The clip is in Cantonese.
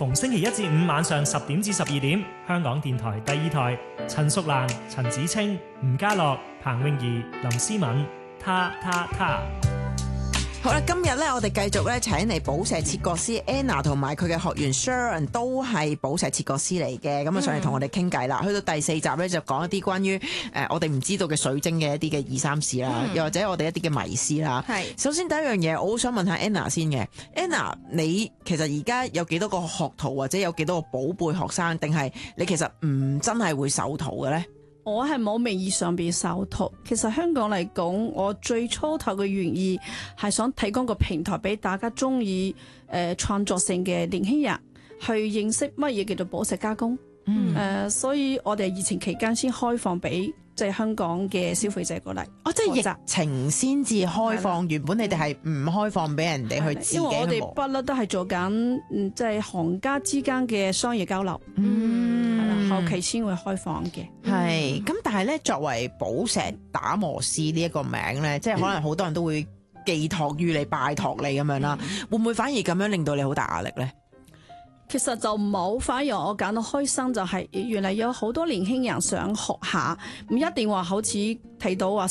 逢星期一至五晚上10點至12點，香港電台第2台，陳淑蘭、陳子清、吳家樂、彭詠儀、林思敏，他。 好啦，今日咧我哋繼續咧請嚟寶石切割師 Anna 同埋佢嘅學員 Sharon 都係寶石切割師嚟嘅，咁啊上嚟同我哋傾偈啦。去到第4集咧就講一啲關於我哋唔知道嘅水晶嘅一啲嘅二三事啦，又或者我哋一啲嘅迷思啦。係，首先第一樣嘢，我好想問下 Anna 先嘅。Anna， 你其實而家有幾多個學徒或者有幾多個寶貝學生，定係你其實唔真係會授徒嘅咧？ 我係冇名義上邊授徒，其實香港嚟講，我最初頭嘅原意係想提供個平台俾大家中意創作性嘅年輕人去認識乜嘢叫做寶石加工。所以我哋疫情期間先開放俾即係香港嘅消費者過嚟。 即係疫情先至開放，原本你哋係唔開放俾人哋去自己去磨。 因為我哋不嬲都係做緊即係行家之間嘅商業交流。後期先會開放嘅。 係咁，但係咧，作為寶石打磨師呢一個名咧，即係可能好多人都會寄託於你、拜託你咁樣啦。會唔會反而咁樣令到你好大壓力咧？ 其實就冇，反而我感到開心就係原來有好多年輕人想學下，唔一定話好似提到話